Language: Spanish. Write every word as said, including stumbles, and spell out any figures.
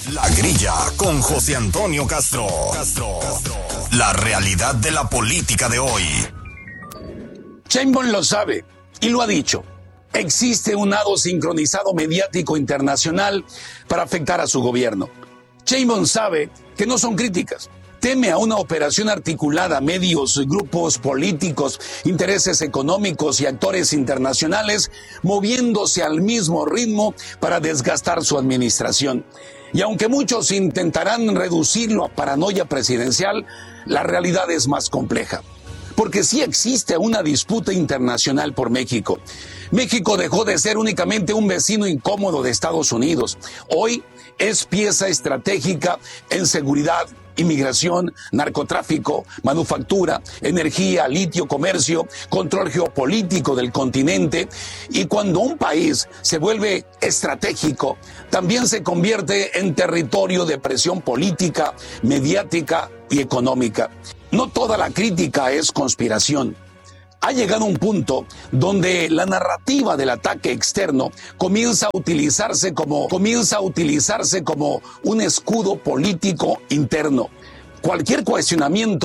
La Grilla con José Antonio Castro. Castro. La realidad de la política de hoy. Sheinbaum lo sabe y lo ha dicho. Existe un nado sincronizado mediático internacional para afectar a su gobierno. Sheinbaum sabe que no son críticas. Teme a una operación articulada, medios, grupos políticos, intereses económicos y actores internacionales moviéndose al mismo ritmo para desgastar su administración. Y aunque muchos intentarán reducirlo a paranoia presidencial, la realidad es más compleja. Porque sí existe una disputa internacional por México. México dejó de ser únicamente un vecino incómodo de Estados Unidos. Hoy es pieza estratégica en seguridad, inmigración, narcotráfico, manufactura, energía, litio, comercio, control geopolítico del continente. Y cuando un país se vuelve estratégico, también se convierte en territorio de presión política, mediática y económica. No toda la crítica es conspiración. Ha llegado un punto donde la narrativa del ataque externo comienza a utilizarse como, comienza a utilizarse como un escudo político interno. Cualquier cuestionamiento